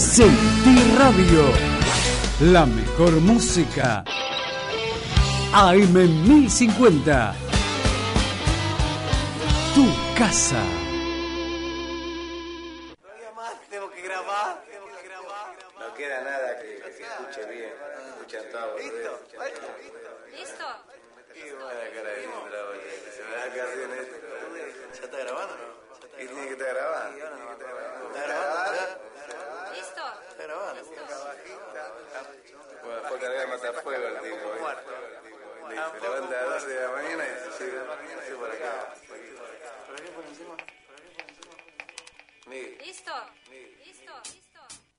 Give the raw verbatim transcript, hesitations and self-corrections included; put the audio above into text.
Sentí Radio, la mejor música. A M mil cincuenta, tu casa. Todavía más, tengo que grabar, tengo que grabar. No queda nada que, que se escuche bien. Escuchan todo. ¿Listo? ¿Listo? Qué buena cara de Indra, boludo. Se me da casi en esto. ¿Ya está grabando o no? Y tiene que estar grabando. ¿Está grabando? ¿Listo? ¿Está grabando? Bueno, fue a cargar matafuego el tipo. Se levanta a las doce de la mañana y se sube, se sube por acá. ¿Por qué por encima? Miguel. ¿Listo? ¿Listo? ¿Listo?